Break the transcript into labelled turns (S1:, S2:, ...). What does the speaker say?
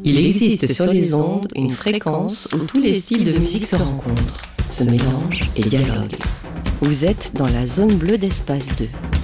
S1: Il existe sur les ondes une fréquence où tous les styles de musique se rencontrent, se mélangent et dialoguent. Vous êtes dans la zone bleue d'Espace 2.